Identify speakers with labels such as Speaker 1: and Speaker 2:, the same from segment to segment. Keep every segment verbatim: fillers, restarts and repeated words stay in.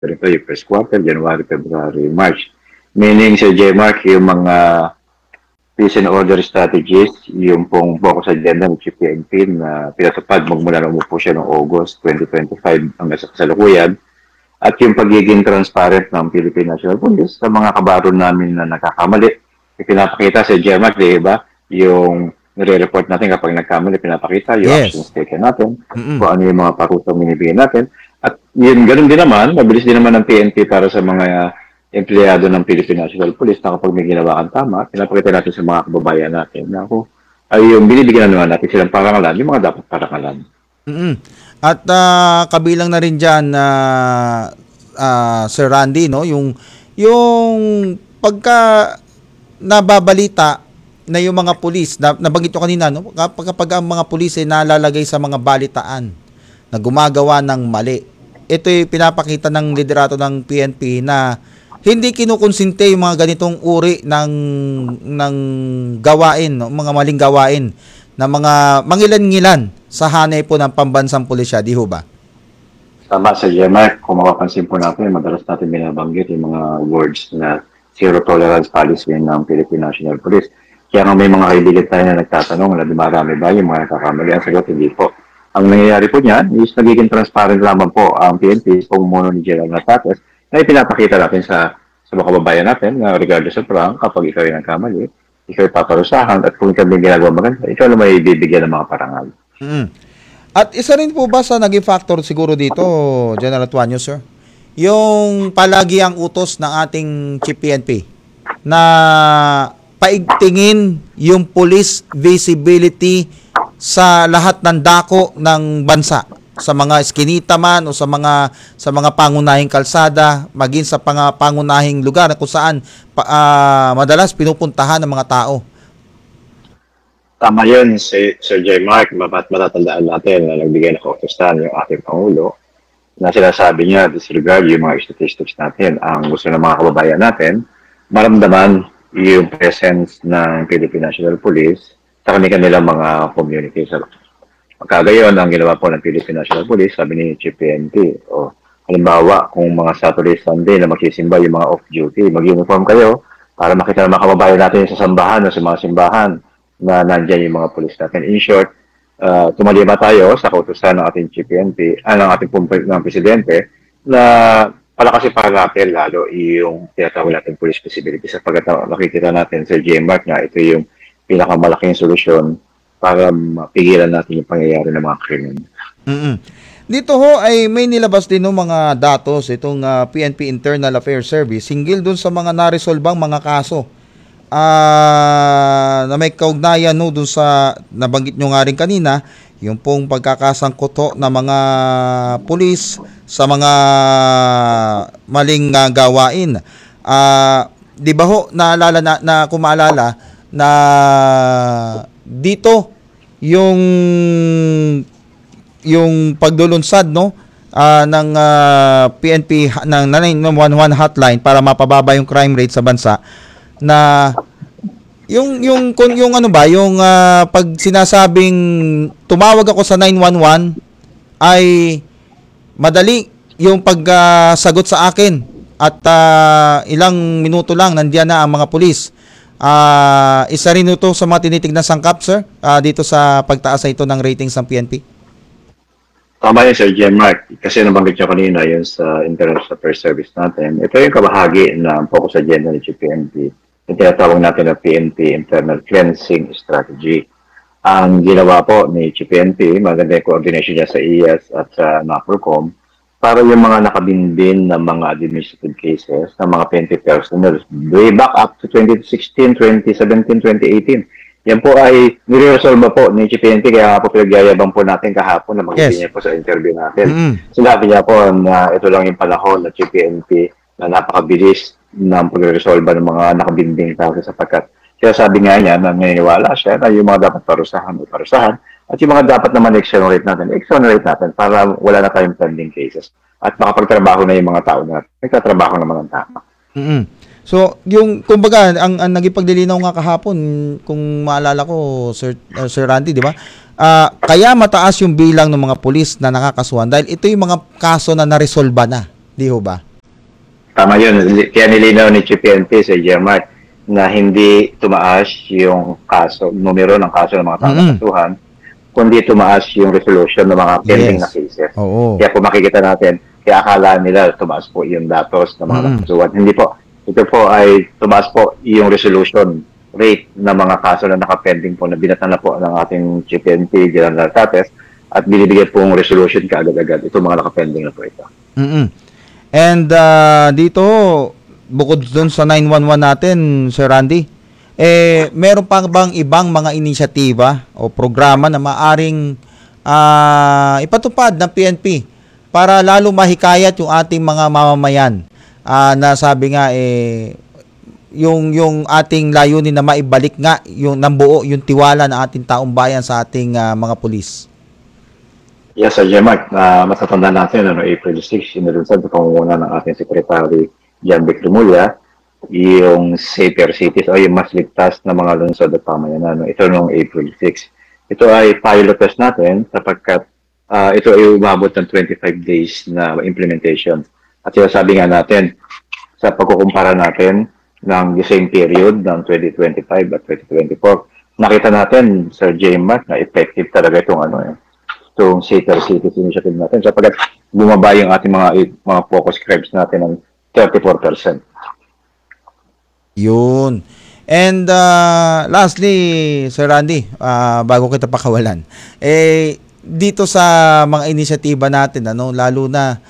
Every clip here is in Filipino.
Speaker 1: ito yung first quarter, January, February, March. Meaning sa J-Mark, yung mga peace and order strategies, yung pong focus agenda ng G P N P na pinatupad magmula na umupo siya noong August twenty twenty-five hanggang sa kasalukuyan, at yung pagiging transparent ng Philippine National Police sa mga kabaron namin na nakakamali. Pinapakita sa G M A C, di ba? Yung nire-report natin kapag nagkamali, pinapakita yung
Speaker 2: Yes.
Speaker 1: actions taken natin,
Speaker 2: Mm-mm.
Speaker 1: kung ano yung mga parutang minibigay natin. At yun, ganun din naman, mabilis din naman ng P N P para sa mga empleyado ng Philippine National Police na kapag may ginawa kang tama, pinapakita natin sa mga kababayan natin na ako, ay yung binibigyan na naman natin silang parangalan, yung mga dapat parangalan.
Speaker 2: Mm-mm. At ah, kabilang na rin diyan na ah, Sir Randy, no, yung yung pagka nababalita na yung mga pulis, na, nabanggit ko kanina, no, kapag, kapag ang mga pulis ay nalalagay sa mga balitaan na gumagawa ng mali, ito yung pinapakita ng liderato ng P N P na hindi kinukonsinte yung mga ganitong uri ng ng gawain, no, mga maling gawain na mga mangilan-ngilan sa hanay po ng pambansang pulisya, di ho ba?
Speaker 1: Tama sa G M A C, kung mapapansin po natin, madalas natin binabanggit yung mga words na zero tolerance policy ng Philippine National Police. Kaya nga may mga kaibigan tayo na nagtatanong na dumarami ba yung mga nakakamali. Ang sagot, hindi po. Ang nangyayari po niyan is nagiging transparent lamang po ang P N P sa pamumuno ni General Natates na ipinapakita natin sa, sa mga kababayan natin na regardless of rank, kapag ikaw ay nagkamali, ikaw ay paparusahan at kung ikaw may ginagawa maganda, ikaw na may bibigyan ng mga parangal.
Speaker 2: Mm. At isa rin po ba sa naging factor siguro dito, General Tuanyo, sir? Yung palagi ang utos ng ating Chief P N P na paigtingin yung police visibility sa lahat ng dako ng bansa, sa mga eskinita man o sa mga sa mga pangunahing kalsada, maging sa pang, pangunahing lugar kung saan pa, ah, madalas pinupuntahan ng mga tao.
Speaker 1: Tama yun, si Sir J. Mark, mapat matatandaan natin na nagbigay ng kautosan yung ating Pangulo na sinasabi niya, disregard yung mga statistics natin. Ang gusto ng mga kababayan natin, maramdaman yung presence ng Philippine National Police sa kanilang mga communities. Magkagayon, ang ginawa po ng Philippine National Police, sabi ni Chief P N P, o halimbawa, kung mga Saturday, Sunday na magsisimba yung mga off-duty, mag-uniform kayo para makita ng mga kababayan natin sa sambahan o sa mga simbahan na nandyan yung mga police natin. In short, uh, tumalima tayo sa kautusan ng ating G P N P, ah, ng ating pumpay ng Presidente, na palakasin para natin lalo yung tinatawag natin police visibility sapagkat nakikita natin sa J M A R C na ito yung pinakamalaking solusyon para mapigilan natin yung pangyayari ng mga krimen.
Speaker 2: Mm-mm. Dito ho ay may nilabas din ng mga datos itong ah, P N P Internal Affairs Service hinggil dun sa mga naresolbang mga kaso. Ah, na may kaugnayan no dun sa nabanggit nyo nga rin kanina, yung pong pagkakasangkot ho ng mga pulis sa mga maling ah, gawain. Ah, 'di ba ho naalala na, na kung maalala na dito yung yung pagdulunsad no ah, ng ah, P N P ha- ng nine one one hotline para mapababa yung crime rate sa bansa na yung yung kung yung ano ba yung ah, pag sinasabing tumawag ako sa nine one one ay madali yung pagsagot sa akin at ah, ilang minuto lang nandiyan na ang mga pulis. Ah, isa rin ito sa mga tinitignan sangkap, sir, ah, dito sa pagtaas na ito ng ratings ng P N P.
Speaker 1: Tama yun, Sir J M A R C, kasi nabanggit niyo kanina yun sa Internal Affairs Service natin. Ito yung kabahagi ng focus agenda ng G P N P. Yung tinatawag natin na P N P Internal Cleansing Strategy. Ang ginawa po ni G P N P, maganda yung coordination niya sa I A S at sa NAPOLCOM, para yung mga nakabinbin ng mga administrative cases ng mga P N P personnel way back up to twenty sixteen, twenty seventeen, twenty eighteen. Yan po ay nire-resolve po ni G P N P kaya po pinagyayabang po natin kahapon na
Speaker 2: Yes.
Speaker 1: magiging niya po sa interview natin.
Speaker 2: Mm.
Speaker 1: Sinabi niya po na ito lang yung panahon na G P N P na napakabilis ng pag-resolve ng mga nakabinding tao sapagkat kaya sabi nga niya na naniniwala siya na yung mga dapat parusahan o parusahan at yung mga dapat naman exonerate natin, exonerate natin para wala na tayong pending cases at makapagtrabaho na yung mga tao na nagtatrabaho naman ng tama.
Speaker 2: Mm. So, yung kumbaga ang, ang naging paglilinaw nga kahapon kung maalala ko Sir uh, Sir Randy, di ba? Ah, kaya mataas yung bilang ng mga pulis na nakakasuhan dahil ito yung mga kaso na naresolba na, di ho ba?
Speaker 1: tama yun. Li- Kaya nilinaw ni Chief P N P sa J M R na hindi tumaas yung kaso, numero ng kaso ng mga taong
Speaker 2: Mm-mm.
Speaker 1: nakasuhan, kundi tumaas yung resolution ng mga pending
Speaker 2: Yes.
Speaker 1: na cases.
Speaker 2: Oo.
Speaker 1: Kaya kung makikita natin, kaya akala nila tumaas po yung datos ng mga
Speaker 2: Mm.
Speaker 1: nakasuhan. Hindi po. Ito po ay tumaas po yung resolution rate ng mga kaso na nakapending po na binatan na po ng ating Chief P N P, General Tates, at binibigyan pong resolution kaagad-agad. Ito mga nakapending na po ito.
Speaker 2: Mm-mm. And ah, dito, bukod doon sa nine one one natin, Sir Randy, eh, meron pa bang ibang mga inisyatiba o programa na maaring ah, ipatupad ng P N P para lalo mahikayat yung ating mga mamamayan ah, na sabi nga eh yung yung ating layunin na maibalik nga yung nambuo yung tiwala ng ating taong bayan sa ating ah, mga pulis.
Speaker 1: Yes, Sir Jemark, uh, matatanda natin, ano, April sixth, inilunsad sa pangunguna ng ating Secretary Jan Vic Remulla, yung safer cities o yung mas ligtas na mga lungsod at pamayanan. No? Ito noong April sixth. Ito ay pilot test natin sapagkat uh, ito ay umabot ng twenty-five days na implementation. At sinasabi nga natin, sa pagkukumpara natin ng the same period ng twenty twenty-five at twenty twenty-four, nakita natin, Sir Jemark, na effective talaga itong ano eh, itong Safer Cities Initiative natin sapagkat bumaba yung ating mga mga focus crimes natin ng thirty-four percent.
Speaker 2: Yun. And uh, lastly, Sir Randy, uh, bago kita pakawalan, eh, dito sa mga inisyatiba natin, ano, lalo na,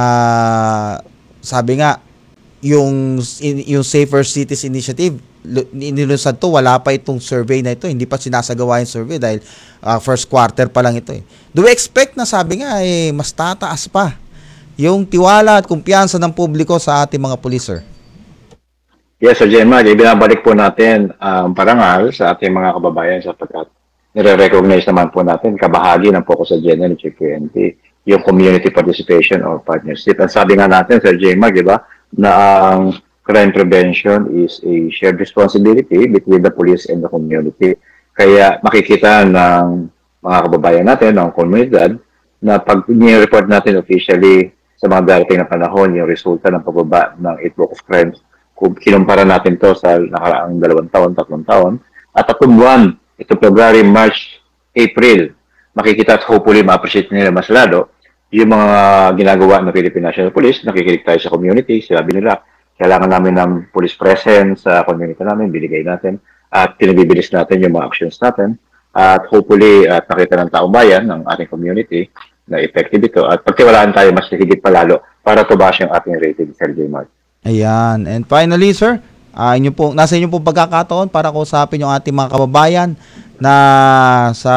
Speaker 2: uh, sabi nga, yung, yung Safer Cities Initiative, inilunsad to, wala pa itong survey na ito, hindi pa sinasagawa yung survey dahil uh, first quarter pa lang ito. Eh. Do we expect na sabi nga, eh, mas tataas pa yung tiwala at kumpiyansa ng publiko sa ating mga pulis, sir?
Speaker 1: Yes, Sir Jenmar, ibinabalik po natin ang um, parangal sa ating mga kababayan sapagkat nire-recognize naman po natin kabahagi ng Focus Agenda ni Chief P N P, yung community participation or partnership. Ang sabi nga natin, Sir Jenmar, di ba, na ang crime prevention is a shared responsibility between the police and the community. Kaya makikita ng mga kababayan natin, ng komunidad, na pag ni-report natin officially sa mga darating na panahon, yung resulta ng pagbaba ng eight book of crimes, kung kinumpara natin to sa nakaraang dalawang taon, tatlong taon, at tatlong buwan, ito February, March, April, makikita at hopefully ma-appreciate nila mas lalo yung mga ginagawa ng Philippine National Police, nakikinig tayo sa community, sabi nila, kailangan namin ng police presence sa community namin, binigay natin, at pinabibilis natin yung mga actions natin, at hopefully, at nakita ng taong bayan, ng ating community, na effective ito, at pagtiwalaan tayo mas higit palalo para tumaas yung ating rating, Sir J-Mark.
Speaker 2: Ayan. And finally, sir, uh, inyo po, nasa inyo po pagkakataon para kausapin yung ating mga kababayan na sa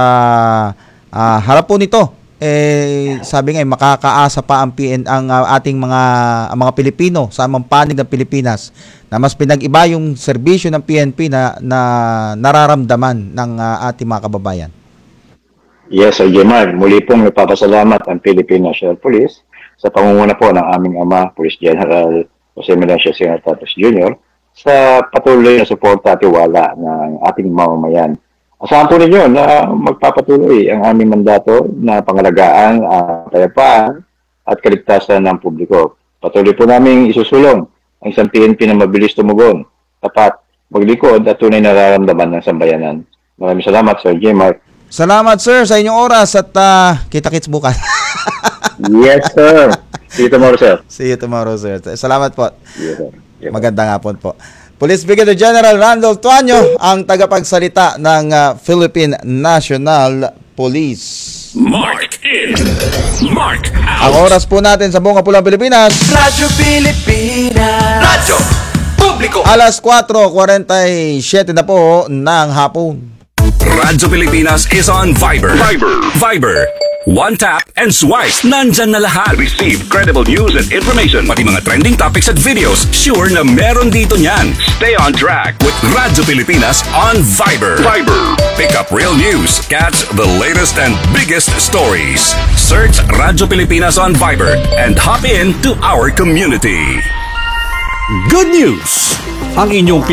Speaker 2: uh, harap po nito, eh sabi nga eh, makakaasa pa ang P N ang uh, ating mga ang mga Pilipino sa amang panig ng Pilipinas na mas pinag-iba yung serbisyo ng P N P na, na nararamdaman ng uh, ating mga kababayan.
Speaker 1: Yes, Sir Jemar, muli pong nagpapasalamat ang Philippine National Police sa pangunguna po ng aming ama, Police General Jose Melencio Senior Tatos Junior sa patuloy na suporta at tiwala ng ating mamamayan. Asahan po ninyo na magpapatuloy ang aming mandato na pangalagaan ang kapayapaan at kaligtasan ng publiko. Patuloy po namin isusulong ang isang P N P na mabilis tumugon, tapat, maglikod at tunay na nararamdaman ng sambayanan. Maraming salamat, Sir J-Mark.
Speaker 2: Salamat, sir, sa inyong oras at uh, kita-kits bukas.
Speaker 1: Yes, sir. See you tomorrow, sir.
Speaker 2: See you tomorrow, sir. Salamat po.
Speaker 1: Yes, sir. Yes, sir.
Speaker 2: Magandang hapon po. Police Brigadier General Randolph Tuanyo, ang tagapagsalita ng uh, Philippine National Police.
Speaker 3: Mark in, Mark
Speaker 2: Ang
Speaker 3: out.
Speaker 2: oras po natin sa buong Kapulang Pilipinas,
Speaker 3: Radyo Pilipinas. Radyo Publiko.
Speaker 2: alas kwatro forty-seven na po ng hapon.
Speaker 3: Radyo Pilipinas is on Viber. Viber. Viber. One tap and swipe. Nandyan na lahat. Receive credible news and information. Pati mga trending topics at videos. Sure na meron dito niyan. Stay on track with Radyo Pilipinas on Viber. Viber. Pick up real news. Catch the latest and biggest stories. Search Radyo Pilipinas on Viber and hop in to our community.
Speaker 4: Good news! Ang inyong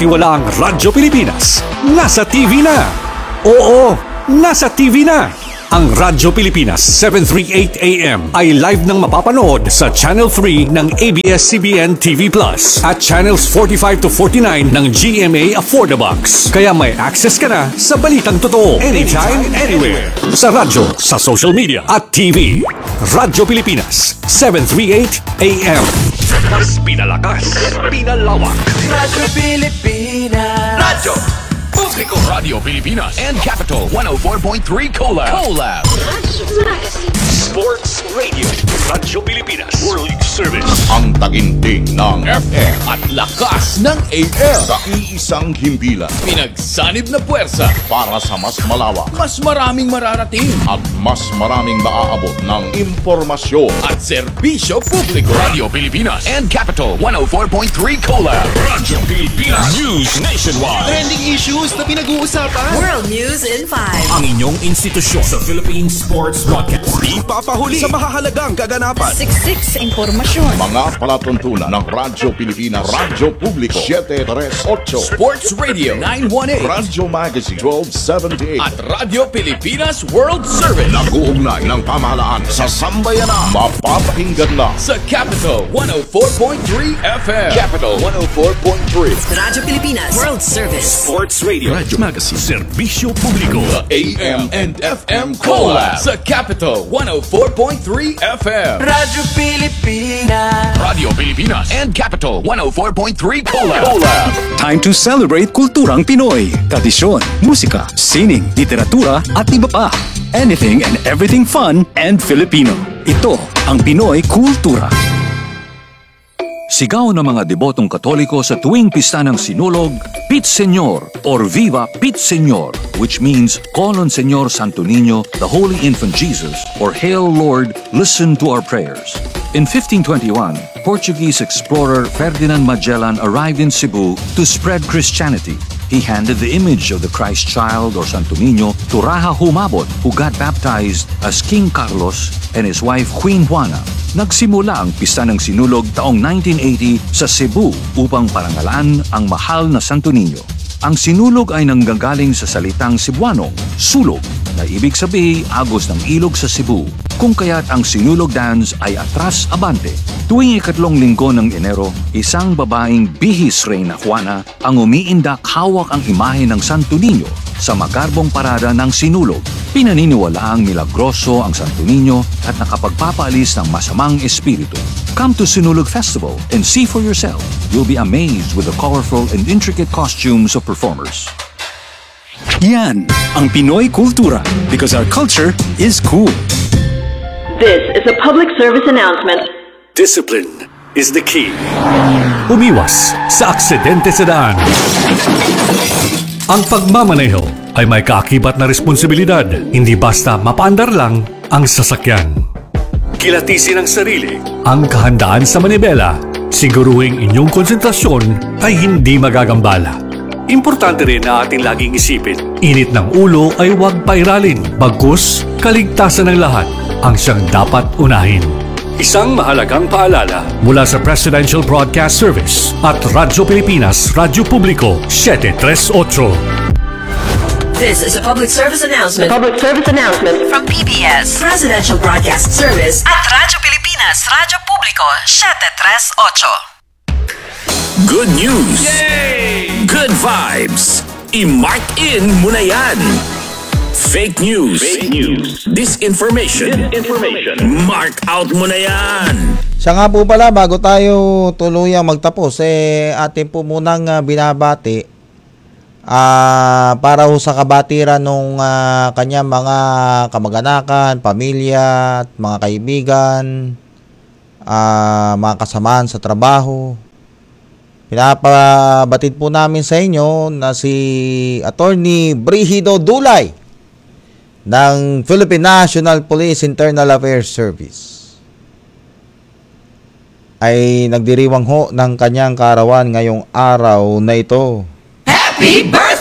Speaker 4: pinagkakatiwalaang Radyo Pilipinas nasa T V na. Oo, nasa T V na. Ang Radyo Pilipinas seven thirty-eight A M ay live nang mapapanood sa Channel three ng A B S C B N T V Plus at Channels forty-five to forty-nine ng G M A Affordabox. Kaya may access ka na sa balitang totoo anytime, anywhere. Sa radyo, sa social media at T V. Radyo Pilipinas seven thirty-eight A M. Mas pinalakas, pinalawak.
Speaker 5: Radyo Pilipinas.
Speaker 3: Radyo Publiko Radio Pilipinas and Capital one oh four point three Collab. Collab. Sports Radio. Radyo Pilipinas. World Service.
Speaker 6: Ang taginting ng
Speaker 3: F M at lakas ng A M.
Speaker 6: sa iisang himpilan
Speaker 3: Pinagsanib na puwersa
Speaker 6: para sa mas malawak
Speaker 3: mas maraming mararating
Speaker 6: at mas maraming maaabot ng impormasyon.
Speaker 3: at serbisyo publiko. Radio Pilipinas and Capital one oh four point three Collab. Radyo Pilipinas News Nationwide.
Speaker 5: Trending issues na pinag-uusapan.
Speaker 7: World News in five.
Speaker 4: Ang inyong institusyon sa Philippine Sports Broadcast.
Speaker 5: Ipapahuli sa mahahalagang kaganapan.
Speaker 7: Siksik sa impormasyon.
Speaker 6: Mga palatuntunan ng Radyo Pilipinas, Radyo Publiko seven thirty-eight,
Speaker 3: Sports Radio nine eighteen
Speaker 6: Radyo Magazine twelve seventy-eight.
Speaker 3: at Radio Pilipinas World Service
Speaker 6: Nag-uugnay ng pamahalaan sa sambayanan. Mapapakinggan na
Speaker 3: sa Capital one oh four point three F M. Capital one oh four point three.
Speaker 7: Radyo Pilipinas World Service.
Speaker 4: Sports Radio. Radyo Magazine. Serbisyo publiko.
Speaker 3: A M and F M Collab sa Capital one oh four point three F M.
Speaker 5: Radyo Pilipinas.
Speaker 3: Radio Pilipinas and Capital one oh four point three Collab. Collab.
Speaker 8: Time to celebrate kulturang Pinoy, tradisyon, musika, sining, literatura at iba pa. Anything and everything fun and Filipino. Ito ang Pinoy Kultura. Sigaw ng mga debotong Katoliko sa tuwing pista ng Sinulog, Pit Señor or Viva Pit Señor, which means Call on Señor Santo Niño, the Holy Infant Jesus, or Hail Lord, listen to our prayers. In fifteen twenty-one, Portuguese explorer Ferdinand Magellan arrived in Cebu to spread Christianity. He handed the image of the Christ child or Santo Niño to Raja Humabon, who got baptized as King Carlos and his wife Queen Juana. Nagsimula ang pista ng Sinulog taong nineteen eighty sa Cebu upang parangalan ang mahal na Santo Niño. Ang Sinulog ay nanggagaling sa salitang Cebuano, sulog, na ibig sabihin agos ng ilog sa Cebu, kung kaya't ang Sinulog dance ay atras abante. Tuwing ikatlong linggo ng Enero, isang babaeng bihis Reyna Juana ang umiindak hawak ang imahe ng Santo Niño sa magarbong parada ng Sinulog. Pinaniniwalaang milagroso ang Santo Niño at nakapagpapaalis ng masamang espiritu. Come to Sinulog Festival and see for yourself. You'll be amazed with the colorful and intricate costumes of performers. Yan ang Pinoy Kultura, because our culture is cool.
Speaker 9: This is a public service announcement.
Speaker 4: Discipline is the key. Umiwas sa aksidente sa daan. Ang pagmamaneho ay may kaakibat na responsibilidad, hindi basta mapaandar lang ang sasakyan. Kilatisin ang sarili, ang kahandaan sa manibela, siguruhing inyong konsentrasyon ay hindi magagambala. Importante rin na ating laging isipin, init ng ulo ay huwag pairalin, bagkus kaligtasan ng lahat ang siyang dapat unahin. Isang mahalagang paalala mula sa Presidential Broadcast Service at Radyo Pilipinas, Radyo Publiko seven thirty-eight.
Speaker 7: This is a public service announcement
Speaker 9: Public service announcement.
Speaker 7: from P B S Presidential Broadcast Service at Radyo Pilipinas Radyo Publiko seven thirty-eight.
Speaker 3: Good news! Yay! Good vibes! I-mark in mo na yan! Fake news! Fake news! Disinformation! Disinformation! Mark out mo na yan!
Speaker 2: Siya nga po pala, bago tayo tuluyang magtapos, eh, atin po munang uh, binabati uh, para ho sa kabatiran ng uh, kanyang mga kamag-anakan, pamilya, at mga kaibigan, uh, mga kasamahan sa trabaho. Pinapabatid po namin sa inyo na si Attorney Brigido Dulay ng Philippine National Police Internal Affairs Service ay nagdiriwang ho ng kanyang kaarawan ngayong araw na ito.
Speaker 7: Happy birthday!